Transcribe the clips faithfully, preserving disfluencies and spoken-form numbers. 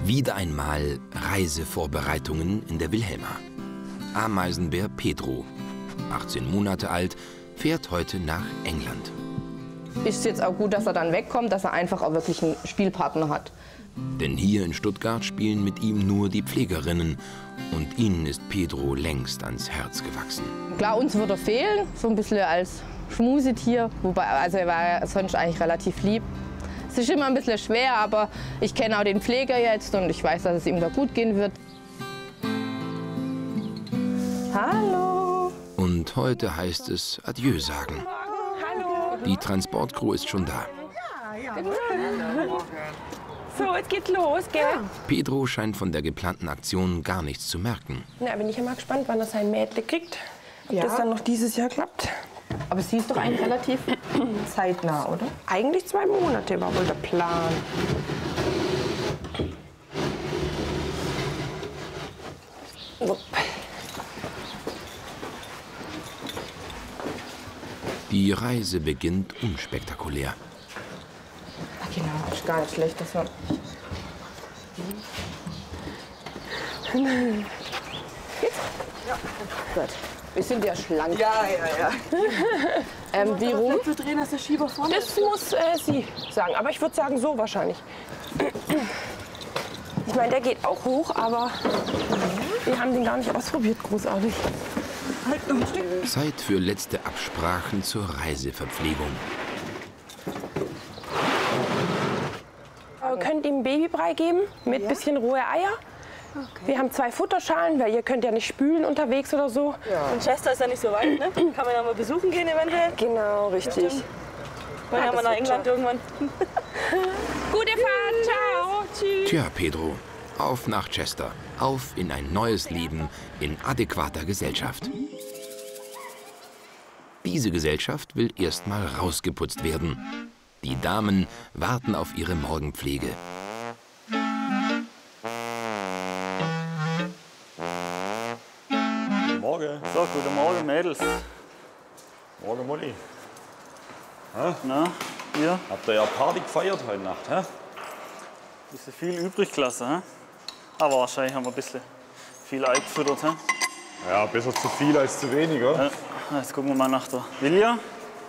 Wieder einmal Reisevorbereitungen in der Wilhelma. Ameisenbär Pedro, achtzehn Monate alt, fährt heute nach England. Ist jetzt auch gut, dass er dann wegkommt, dass er einfach auch wirklich einen Spielpartner hat. Denn hier in Stuttgart spielen mit ihm nur die Pflegerinnen. Und ihnen ist Pedro längst ans Herz gewachsen. Klar, uns wird er fehlen, so ein bisschen als Schmusetier. Wobei, also er war ja sonst eigentlich relativ lieb. Es ist immer ein bisschen schwer, aber ich kenne auch den Pfleger jetzt und ich weiß, dass es ihm da gut gehen wird. Hallo. Und heute heißt es Adieu sagen. Hallo. Die Transportcrew ist schon da. So, jetzt geht's los, gell? Pedro scheint von der geplanten Aktion gar nichts zu merken. Na, bin ich ja mal gespannt, wann er sein Mädle kriegt. Ob Ja. das dann noch dieses Jahr klappt. Aber sie ist doch eigentlich relativ zeitnah, oder? Eigentlich zwei Monate war wohl der Plan. Upp. Die Reise beginnt unspektakulär. Ach, genau, ist gar nicht schlecht, dass man... Geht's? Ja. Gut. Wir sind ja schlank. Ja, ja, ja. Ähm, wie rum? Zu drehen, dass der Schieber vorne Das muss äh, sie sagen. Aber ich würde sagen, so wahrscheinlich. Ich meine, der geht auch hoch, aber wir haben den gar nicht ausprobiert, großartig. Halt noch ein Stück. Zeit für letzte Absprachen zur Reiseverpflegung. Ihr könnt ihm Babybrei geben mit Ja. bisschen rohe Eier. Okay. Wir haben zwei Futterschalen, weil ihr könnt ja nicht spülen unterwegs oder so. Und Chester ist ja nicht so weit, ne? Kann man ja mal besuchen gehen eventuell. Genau, richtig. Wollen ja, das mal nach wird England toll. irgendwann. Gute Fahrt, ciao. Tschüss. Tja, Pedro, auf nach Chester. Auf in ein neues Leben in adäquater Gesellschaft. Diese Gesellschaft will erstmal rausgeputzt werden. Die Damen warten auf ihre Morgenpflege. Guten Morgen. So, guten Morgen, Mädels. Morgen, Molly. Na, ihr? Habt ihr ja Party gefeiert heute Nacht, hä? Bisschen viel übrig gelassen, hä? Aber wahrscheinlich haben wir ein bisschen viel Ei gefüttert, hä? Ja, besser zu viel als zu wenig, oder? Ja, jetzt gucken wir mal nach der Vilja.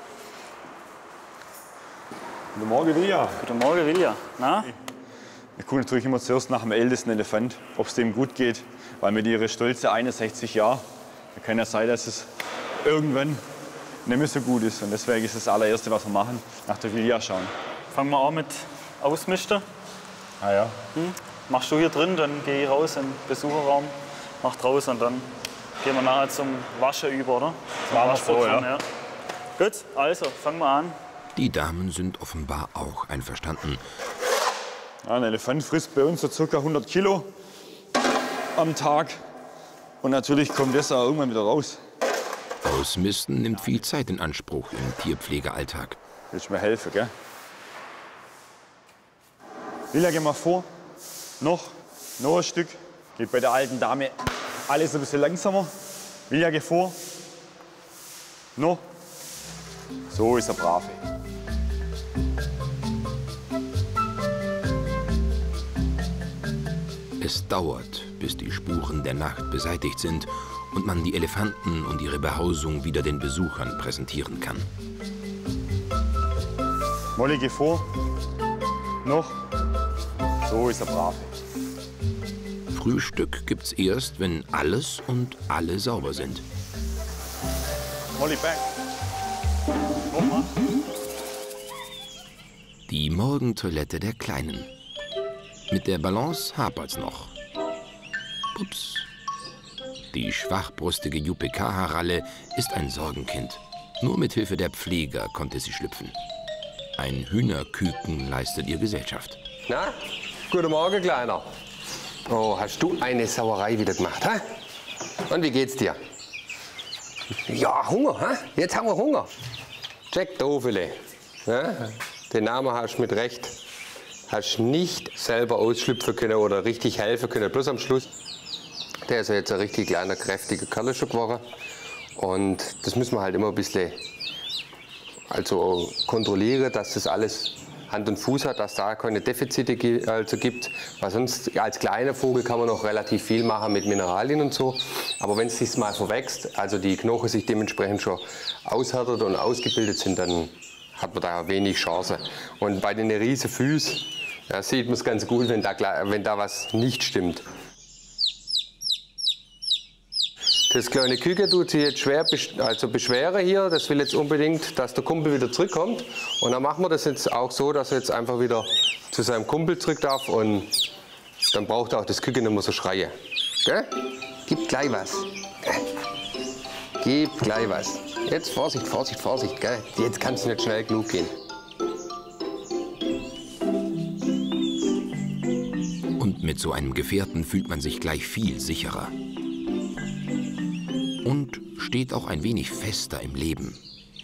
Guten Morgen, Vilja. Guten Morgen, Vilja. Na? Wir gucken natürlich immer zuerst nach dem ältesten Elefant, ob es dem gut geht. Weil mit ihren stolzen einundsechzig Jahren, da kann ja sein, dass es irgendwann nicht mehr so gut ist. Und deswegen ist das allererste, was wir machen, nach der Vilja schauen. Fangen wir an mit Ausmisten. Ah ja. Hm? Machst du hier drin, dann gehe ich raus in den Besucherraum, mach draußen und dann gehen wir nachher zum Waschen über, oder? Zum Machen wir so, Waschprogramm, ja. Gut, also fangen wir an. Die Damen sind offenbar auch einverstanden. Ja, ein Elefant frisst bei uns so ca. hundert Kilo am Tag. Und natürlich kommt das auch irgendwann wieder raus. Ausmisten nimmt viel Zeit in Anspruch im Tierpflegealltag. Willst du mir helfen, gell? Vilja, geh mal vor. Noch, noch ein Stück. Geht bei der alten Dame alles ein bisschen langsamer. Vilja, geh vor. Noch. So ist er brave. Es dauert, bis die Spuren der Nacht beseitigt sind und man die Elefanten und ihre Behausung wieder den Besuchern präsentieren kann. Molly, geh vor. Noch. So ist er brave. Frühstück gibt's erst, wenn alles und alle sauber sind. Molly, back. Die Morgentoilette der Kleinen. Mit der Balance hapert's noch. Ups. Die schwachbrustige Juppé-Haralle ist ein Sorgenkind. Nur mit Hilfe der Pfleger konnte sie schlüpfen. Ein Hühnerküken leistet ihr Gesellschaft. Na, guten Morgen, Kleiner. Oh, hast du eine Sauerei wieder gemacht, hä? Und wie geht's dir? Ja, Hunger, hä? Jetzt haben wir Hunger. Jack Dofele. Ja? Den Namen hast du mit Recht. Hast nicht selber ausschlüpfen können oder richtig helfen können. Bloß am Schluss. Der ist ja jetzt ein richtig kleiner, kräftiger Kerl schon geworden. Und das müssen wir halt immer ein bisschen also kontrollieren, dass das alles Hand und Fuß hat, dass da keine Defizite also gibt. Weil sonst als kleiner Vogel kann man noch relativ viel machen mit Mineralien und so. Aber wenn es sich mal verwächst, also die Knochen sich dementsprechend schon aushärtet und ausgebildet sind, dann hat man da wenig Chance. Und bei den riesen Füßen, ja, sieht man es ganz gut, wenn da, wenn da was nicht stimmt. Das kleine Küken tut sich jetzt schwer also beschweren hier. Das will jetzt unbedingt, dass der Kumpel wieder zurückkommt. Und dann machen wir das jetzt auch so, dass er jetzt einfach wieder zu seinem Kumpel zurück darf. Und dann braucht auch das Küken nicht mehr so schreien. Gell? Gib gleich was. Gib gleich was. Jetzt Vorsicht, Vorsicht, Vorsicht. Gell? Jetzt kann es nicht schnell genug gehen. Und mit so einem Gefährten fühlt man sich gleich viel sicherer. Und steht auch ein wenig fester im Leben.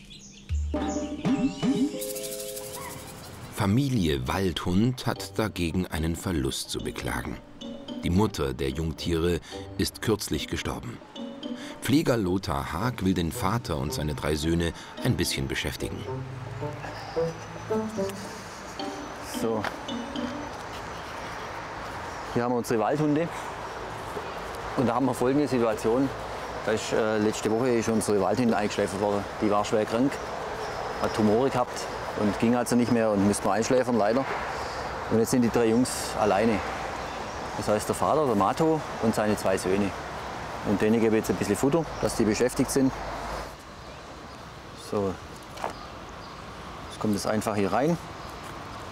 Familie Waldhund hat dagegen einen Verlust zu beklagen. Die Mutter der Jungtiere ist kürzlich gestorben. Pfleger Lothar Haag will den Vater und seine drei Söhne ein bisschen beschäftigen. So. Hier haben wir unsere Waldhunde. Und da haben wir folgende Situation. Da ist, äh, letzte Woche ist unsere Waldhündin eingeschläfert worden. Die war schwer krank, hat Tumore gehabt und ging also nicht mehr und musste einschläfern, leider. Und jetzt sind die drei Jungs alleine. Das heißt der Vater, der Mato und seine zwei Söhne. Und denen gebe ich jetzt ein bisschen Futter, dass die beschäftigt sind. So. Jetzt kommt es einfach hier rein.